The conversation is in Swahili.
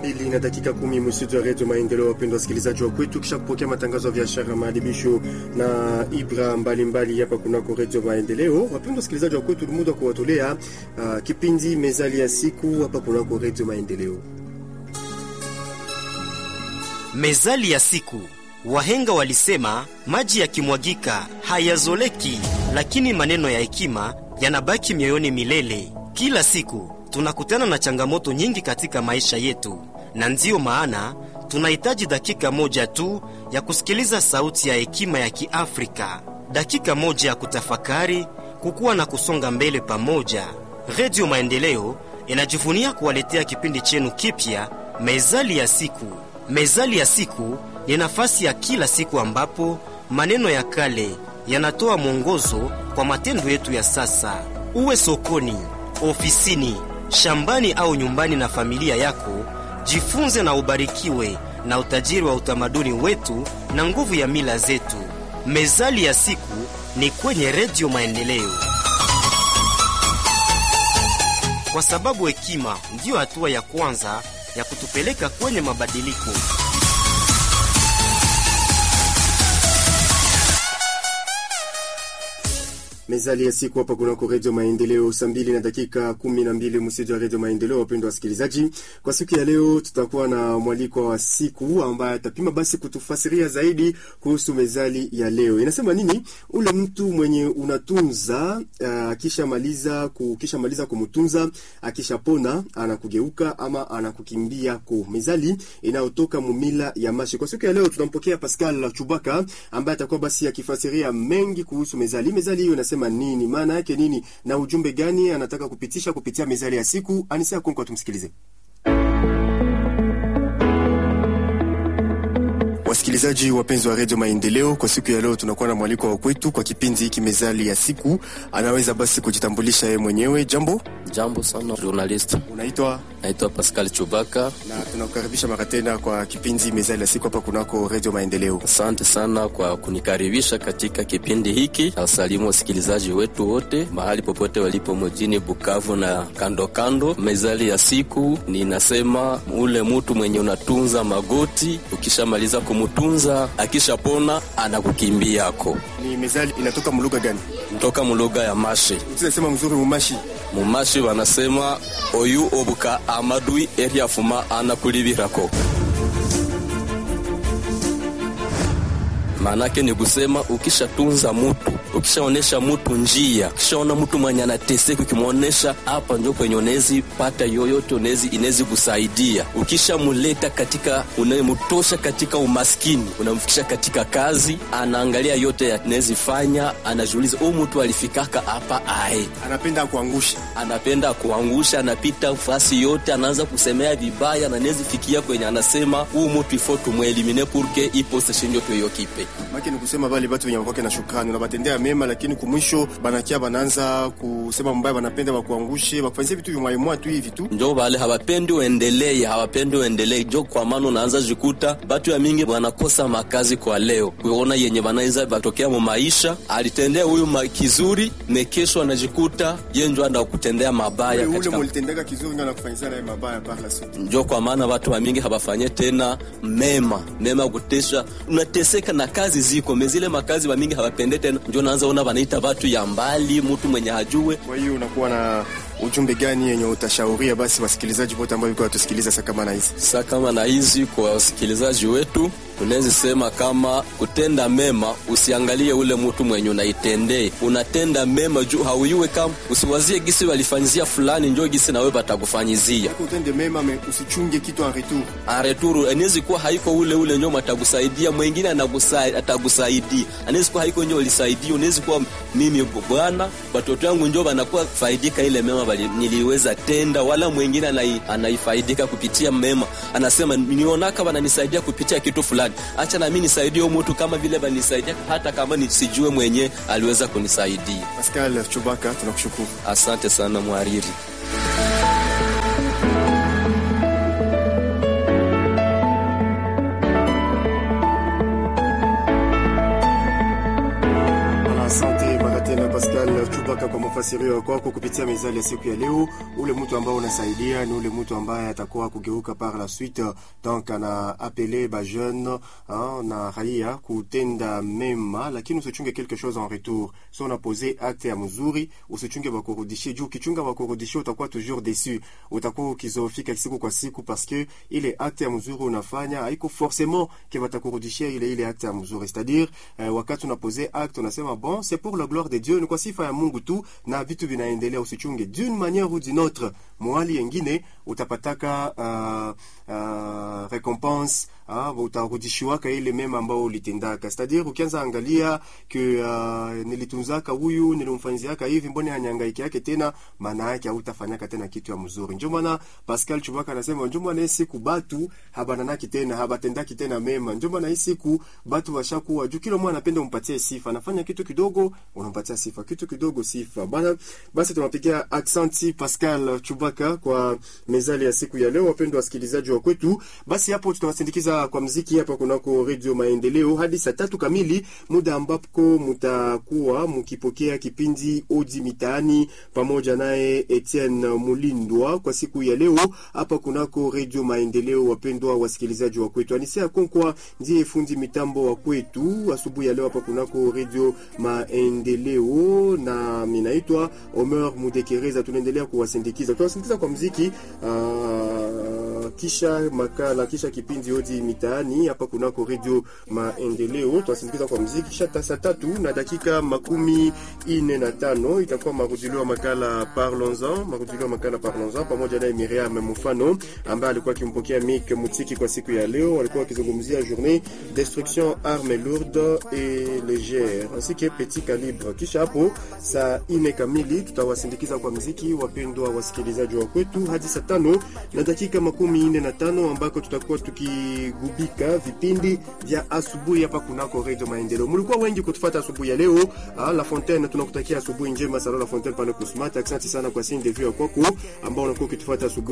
mbili na dakika 10 msitu wa Radio Maendeleo. Wapendwa wasikilizaji wa kwetu, kisha kupokea matangazo ya biashara, maadibisho na ibra mbalimbali hapa kunako Radio Maendeleo. Wapendwa wasikilizaji wa kwetu, muda kuwatolea kipindi mezali ya siku hapa kunako Radio Maendeleo. Mezali ya siku. Wahenga walisema maji yakimwagika hayazoleki, lakini maneno ya hekima yanabaki mioyoni milele. Kila siku tunakutana na changamoto nyingi katika maisha yetu, na ndiyo maana tunahitaji dakika moja tu ya kusikiliza sauti ya hekima ya Kiafrika, dakika moja ya kutafakari, kukua na kusonga mbele pamoja. Radio Maendeleo inajivunia kuwaletea kipindi chenu kipya, Mezali ya siku. Mezali ya siku ni nafasi ya kila siku ambapo maneno ya kale yanatoa mwongozo kwa matendo yetu ya sasa. Uwe sokoni, ofisini, shambani au nyumbani na familia yako, jifunze na ubarikiwe na utajiri wa utamaduni wetu na nguvu ya mila zetu. Mezali ya siku ni kwenye Radio Maendeleo, kwa sababu hekima ndiyo hatua ya kwanza ya kutupeleka kwenye mabadiliko. Mezali ya siku hapa kunako Radio Maendeleo, saa 2 na dakika 12 msitu wa Radio Maendeleo. Wapendwa wasikilizaji, kwa siku ya leo tutakuwa na mwaliko wa siku ambaye atapima basi kutufasiria zaidi kuhusu mezali ya leo. Inasema nini? Ule mtu mwenye unatunza akishamaliza kumtunza, akishapona anakugeuka ama anakukimbia. Kwa mezali inayotoka mumila ya mashi. Kwa siku ya leo tunampokea Pascal Chubaka ambaye atakuwa basi akifasiria mengi kuhusu mezali. Mezali hiyo inasema nini? Maana yake nini? Na ujumbe gani anataka kupitisha kupitia mezali ya siku? Anisia Konko, tumsikilize. Wasikilizaji wapenzi wa Radio Maendeleo, kwa siku ya leo tunakuwa na mwaliko wa kwetu kwa kipindi hiki mezali ya siku. Anaweza basi kujitambulisha yeye mwenyewe. Jambo. Jambo sana journalist. Unaitwa? Naitwa Pascal Chubaka. Na tunakukaribisha mara tena kwa kipindi mezali ya siku hapa kunako Radio Maendeleo. Asante sana kwa kunikaribisha katika kipindi hiki. Asalimu wasikilizaji wetu wote mahali popote walipo mjini Bukavu na kando kando. Mezali ya siku ninasema ule mtu mwenye unatunza magoti, ukishamaliza kumutunza akishapona anakukimbia yako. Ni mezali inatoka mlugha gani? Kutoka mlugha ya Mashi. Unasema mzuri mumashi. Mumashi wanasema oyu obuka amadui eria fuma anakulibirako. Manake ni kusema ukishatunza mtu, ukishaonesha mtu njia, ukishaona mtu mwenye anateseka, ukimuonesha hapa ndio kwenye unezi pata yoyote, inezi kusaidia. Ukishamuleta katika, unayemtosha katika umaskini, unamfikisha katika kazi, anaangalia yote yanezi fanya, anajiuliza huyu mtu alifikaka hapa ae. Anapenda kuangusha, anapita fasi yote, anaanza kusemea vibaya, na anezi fikia kwenye anasema huyu mtu ifo tumwelimine purke ipo session yote hiyo kipe. Maki ni kusema bali watu wenye wako na shukrani unabatendea mema, lakini kumwisho banakia banaanza kusema mbaya, banapenda wakuangushe, wakufanyia vitu vimwaimwa tu hivi tu. Ndio wale hawapendi uendelee, ndio kwa maana unaanza jikuta watu ya mingi wanakosa makazi kwa leo. Kuona yenye banaweza batokea mu maisha, alitendea huyu kizuri, nekesho anajikuta yeye ndio anaenda kutendea mabaya katika. Ule mlitendeka kizuri ndio anakufanyia naye mabaya par la suite. Ndio kwa maana watu wa mingi hawafanye tena mema kutesha, unateseka na kazi ziko mezile makazi wa mingi hawapende tena, ndio naanza ona wanaita watu ya mbali, mtu mwenye hajue. Kwa hiyo unakuwa na ujumbe gani yenye utashauria basi wasikilizaji wote ambao wiko watusikiliza sasa kama na hizi kwa wasikilizaji wetu? Unaweza sema kama kutenda mema, usiangalie ule mtu mwenye unaitendea, unatenda mema juu hauyue, kama usiwazie gisi walifanyizia fulani ndio gisi na wewe batakufanyizia. Utende mema, usichunge kitu en retour. Anaweza kuwa haiko ule ndio matakusaidia, mwingine atakusaidia. Anaweza kuwa haiko ndio ulisaidia, unaweza kuwa mimi bwana watoto wangu ndio wanakuwa faidika ile mema bali niliweza tenda, wala mwingine anaifaidika kupitia mema. Anasema nionaka wananisaidia kupitia kitu fulani, acha na mimi nisaidie huyo mtu kama vile banisaidia, hata kama nisijue mwenye aliweza kunisaidia. Pascal Chubaka, tunakushukuru. Asante sana mwariri. Asante Pascal Chubaka kwa mafasirio kwako kupitia mezali ya siku ya leo. Ule mtu ambao unasaidia ni ule mtu ambaye atakuwa kugeuka par la suite, donc ana appeler ba jeune na raia kutenda mema, lakini usichunge quelque chose en retour. So on a posé acte ya mzuri, usichunge bakurudishie juu. Kichunga bakurudishie utakuwa toujours déçu, utakuwa ukizofika siku kwa siku, parce que ile acte ya mzuri unafanya haiko forcément que batakurudishia ile acte ya mzuri. C'est-à-dire wakati unapoze acte unasema bon, c'est pour la gloire de Dieu, ni kwa sifa ya Mungu tu, na vitu vinaendelea. Usichunge d'une manière ou d'une autre, mwali yengine utapataka récompense, utarudishiwaka ile mema ambao ulitendaka. C'est-à-dire ukianza angalia que nilitunzaka huyu, nilimfanyiziaka hivi, mbona hanyangaiki yake tena, maana yake hautafanyaka tena kitu ya mzuri. Ndio maana Pascal Chubaka anasema ndio maana siku batu habananaki tena, habatendaki tena mema. Ndio maana siku batu washakuwa juu, kila mwana anapenda umpatie sifa, anafanya kitu kidogo unampatia sifa, kitu kidogo sifa. Basi tunapigia accenti Pascal Chubaka kwa mezali ya siku ya leo. Wapendwa wasikilizaji wa kwetu, basi hapo tutawasindikiza kwa muziki hapa kunako Radio Maendeleo hadi saa 3 kamili, muda ambapo mtakuwa mkipokea kipindi Odi Mitaani pamoja naye Etienne Mulindwa kwa siku ya leo hapa kunako Radio Maendeleo. Wapendwa wasikilizaji wa kwetu, Anisia Konkwa ndiye fundi mitambo wa kwetu asubuhi ya leo hapa kunako Radio Maendeleo, na mimi naitwa Omer Mudekereza. Tunaendelea kuwasindikiza kwa muziki kisha makala, kisha kipindi Odi Mitaani hapa kunako Radio Maendeleo. Tuwasindikiza kwa muziki kisha saa 3 na dakika 45 itakuwa marudilio makala Parlons-en pamoja na Miriam Mufano ambaye alikuwa akimpokea Mick Mutiki kwa siku ya leo. Walikuwa wakizungumzia journée destruction armes lourdes et légères ainsi que petit calibre. Kisha hapo saa 4 kamili tutawasindikiza kwa muziki, wapendwa wasikilizaji wa kwetu, hadi saa 5 na dakika 45 ambako tutakuwa tukigubika vipindi vya asubuhi hapa kunako Radio Maendeleo. Mlikuwa wengi kutufuata asubuhi ya leo. La Fontaine, tunakutakia asubuhi njema. Salon La Fontaine pale kusmata. Asante sana kwa signe de vue kwako ambao unakuwa ukitufuata asubuhi.